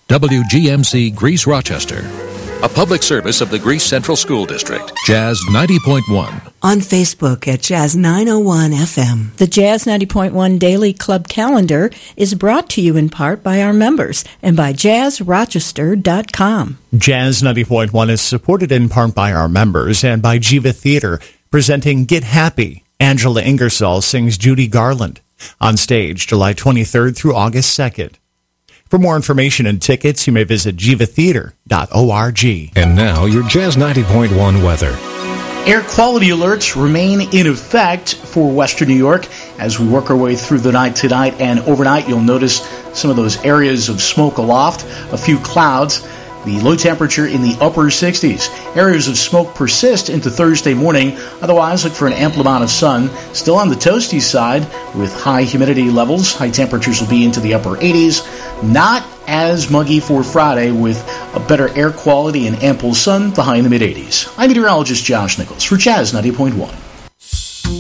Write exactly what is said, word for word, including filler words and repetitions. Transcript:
W G M C Greece Rochester. A public service of the Greece Central School District. Jazz ninety point one. On Facebook at Jazz nine oh one F M. The Jazz ninety point one Daily Club Calendar is brought to you in part by our members and by jazz rochester dot com. Jazz ninety point one is supported in part by our members and by Jiva Theater, presenting Get Happy. Angela Ingersoll sings Judy Garland. On stage July twenty-third through August second. For more information and tickets, you may visit jiva theater dot org. And now, your Jazz ninety point one weather. Air quality alerts remain in effect for Western New York as we work our way through the night tonight and overnight. You'll notice some of those areas of smoke aloft, a few clouds. The low temperature in the upper sixties. Areas of smoke persist into Thursday morning. Otherwise, look for an ample amount of sun. Still on the toasty side with high humidity levels. High temperatures will be into the upper eighties. Not as muggy for Friday with a better air quality and ample sun. The high in the mid eighties. I'm meteorologist Josh Nichols for Jazz ninety point one.